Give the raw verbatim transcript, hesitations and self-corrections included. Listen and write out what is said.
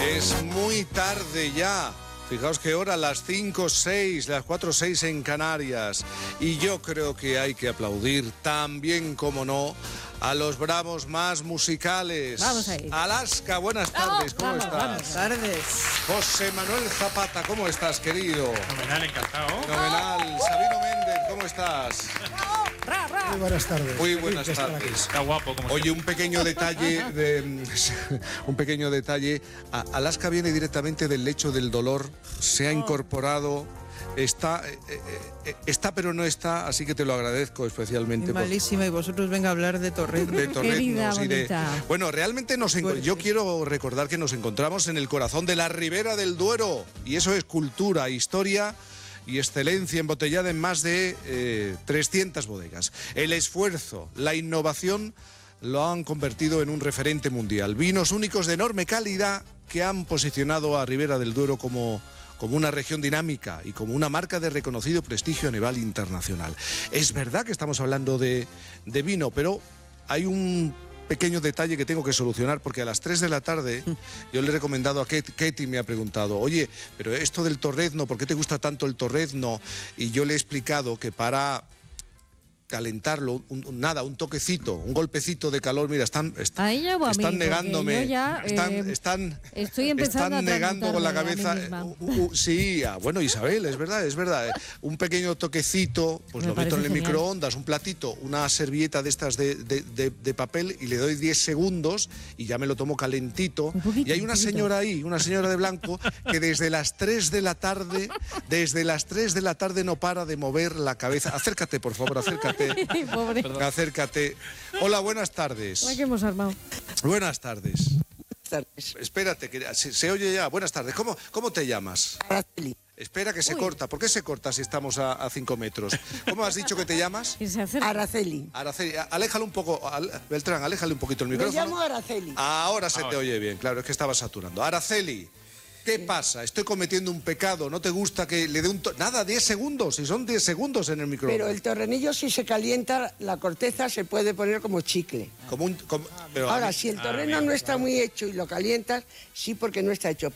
Es muy tarde ya. Fijaos que hora, las cinco seis, las cuatro seis en Canarias. Y yo creo que hay que aplaudir también, como no, a los bravos más musicales. Vamos a ir. Alaska, buenas tardes, ¿cómo vamos, estás? Buenas tardes. José Manuel Zapata, ¿cómo estás, querido? Fenomenal, encantado. Fenomenal. Sabino Méndez, ¿cómo estás? Ra, ra. Muy buenas tardes. Muy buenas Feliz de estar tardes. Está guapo, como Oye, un pequeño detalle, de, un pequeño detalle. A- Alaska viene directamente del lecho del dolor, se ha incorporado, está, eh, eh, eh, está pero no está, así que te lo agradezco especialmente. Es por- malísima y vosotros venga a hablar de Torres. de torreznos Querida, y de... bonita. Bueno, realmente nos enco- Fuerte. yo quiero recordar que nos encontramos en el corazón de la Ribera del Duero, y eso es cultura, historia y excelencia embotellada en más de eh, trescientas bodegas. El esfuerzo, la innovación lo han convertido en un referente mundial. Vinos únicos de enorme calidad que han posicionado a Ribera del Duero como, como una región dinámica y como una marca de reconocido prestigio a nivel internacional. Es verdad que estamos hablando de, de vino, pero hay un pequeño detalle que tengo que solucionar, porque a las tres de la tarde yo le he recomendado a Katie, Katie me ha preguntado, oye, pero esto del torrezno, ¿por qué te gusta tanto el torrezno? Y yo le he explicado que para calentarlo, un- un- nada, un toquecito, un golpecito de calor, mira, están, est- ¿A ella o a mí? están Porque negándome, yo ya, están, eh, están, estoy empezando están a negando con la transmutarme a mí cabeza. misma. Uh, uh, sí, ah, bueno, Isabel, es verdad, es verdad. eh, Un pequeño toquecito, pues Me lo meto en el parece genial. microondas, un platito, una servilleta de estas de, de- de- de papel, y le doy diez segundos y ya me lo tomo calentito. Un poquito, Y hay una un poquito. señora ahí, una señora de blanco, que desde las tres de la tarde, desde las tres de la tarde no para de mover la cabeza. Acércate, por favor, acércate. Pobre. Acércate. Hola, buenas tardes. La que hemos armado. Buenas tardes. tardes. Espérate, que se, se oye ya. Buenas tardes. ¿Cómo, cómo te llamas? Araceli. Espera, que se corta. ¿Por qué se corta si estamos a, a cinco metros? ¿Cómo has dicho que te llamas? Que se acerca. Araceli. Araceli, a- aléjalo un poco. al- Beltrán, aléjale un poquito el Me micrófono. llamo Araceli. Ahora se te Ahora. oye bien, claro, es que estaba saturando. Araceli, ¿qué pasa? Estoy cometiendo un pecado. ¿No te gusta que le dé un... to- Nada, diez segundos. Si son diez segundos en el micrófono. Pero el torrenillo, si se calienta, la corteza se puede poner como chicle. Como un... como- pero a Ahora, mí- si el Ah, torreno bien, no está muy hecho y lo calientas, sí, porque no está hecho.